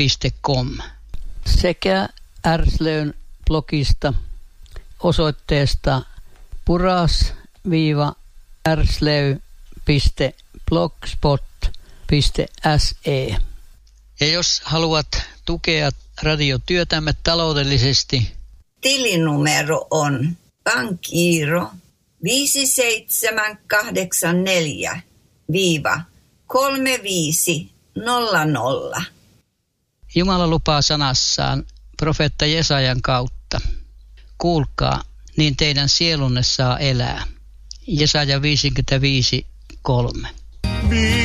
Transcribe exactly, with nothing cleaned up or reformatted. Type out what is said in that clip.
piste com. Sekä Ärslön blogista osoitteesta puras-ärslöy piste blogspot piste se. Ja jos haluat tukea radiotyötämme taloudellisesti, tilinumero on pankkiiro viisi seitsemän kahdeksan neljä kolme viisi nolla nolla. Jumala lupaa sanassaan profeetta Jesajan kautta. Kuulkaa, niin teidän sielunne saa elää. Jesaja viisikymmentäviisi kolme.